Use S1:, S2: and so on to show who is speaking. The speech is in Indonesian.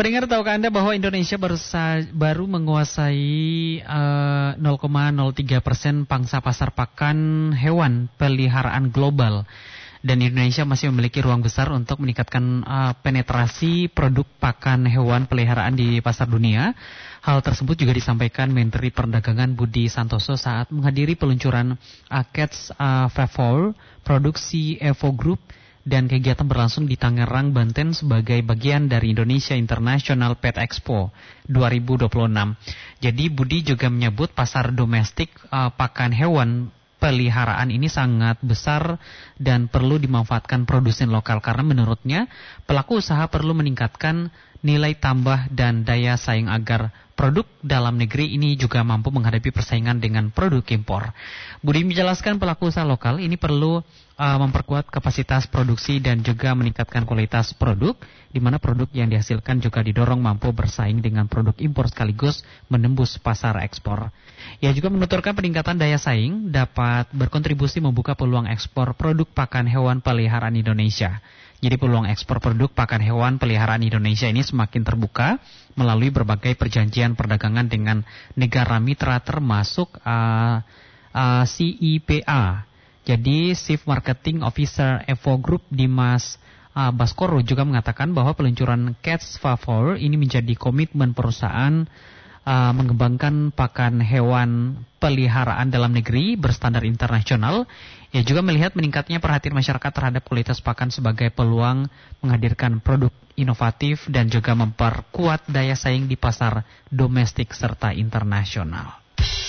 S1: Pendengar, tahukah Anda bahwa Indonesia baru menguasai 0,03% pangsa pasar pakan hewan peliharaan global. Dan Indonesia masih memiliki ruang besar untuk meningkatkan penetrasi produk pakan hewan peliharaan di pasar dunia. Hal tersebut juga disampaikan Menteri Perdagangan Budi Santoso saat menghadiri peluncuran Cats Favor Produksi Evo Group, dan kegiatan berlangsung di Tangerang, Banten sebagai bagian dari Indonesia International Pet Expo 2026. Jadi Budi juga menyebut pasar domestik pakan hewan peliharaan ini sangat besar dan perlu dimanfaatkan produsen lokal, karena menurutnya pelaku usaha perlu meningkatkan nilai tambah dan daya saing agar produk dalam negeri ini juga mampu menghadapi persaingan dengan produk impor. Budi menjelaskan pelaku usaha lokal ini perlu memperkuat kapasitas produksi dan juga meningkatkan kualitas produk, di mana produk yang dihasilkan juga didorong mampu bersaing dengan produk impor sekaligus menembus pasar ekspor. Ia juga menuturkan peningkatan daya saing dapat berkontribusi membuka peluang ekspor produk pakan hewan peliharaan Indonesia. Jadi peluang ekspor produk pakan hewan peliharaan Indonesia ini semakin terbuka melalui berbagai perjanjian perdagangan dengan negara mitra termasuk CIPA. Jadi Chief Marketing Officer Evo Group Dimas Baskoro juga mengatakan bahwa peluncuran Cats Favor ini menjadi komitmen perusahaan mengembangkan pakan hewan peliharaan dalam negeri berstandar internasional. Ia juga melihat meningkatnya perhatian masyarakat terhadap kualitas pakan sebagai peluang menghadirkan produk inovatif dan juga memperkuat daya saing di pasar domestik serta internasional.